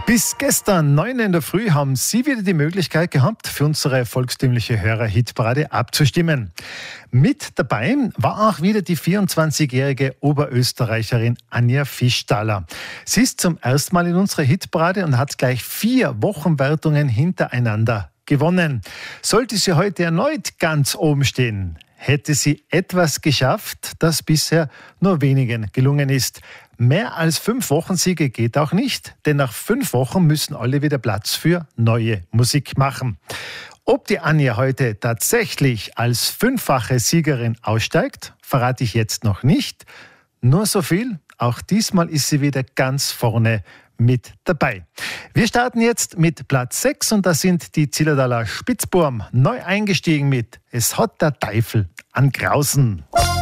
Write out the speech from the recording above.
Bis gestern 9 in der Früh haben Sie wieder die Möglichkeit gehabt, für unsere volkstümliche Hörer-Hitparade abzustimmen. Mit dabei war auch wieder die 24-jährige Oberösterreicherin Anja Fischtaler. Sie ist zum ersten Mal in unserer Hitparade und hat gleich 4 Wochenwertungen hintereinander gewonnen. Sollte sie heute erneut ganz oben stehen, hätte sie etwas geschafft, das bisher nur wenigen gelungen ist. Mehr als 5 Wochensiege geht auch nicht, denn nach 5 Wochen müssen alle wieder Platz für neue Musik machen. Ob die Anja heute tatsächlich als 5-fache Siegerin aussteigt, verrate ich jetzt noch nicht. Nur so viel, auch diesmal ist sie wieder ganz vorne mit dabei. Wir starten jetzt mit Platz 6 und da sind die Zillertaler Spitzburm neu eingestiegen mit Es hat der Teufel an Grausen.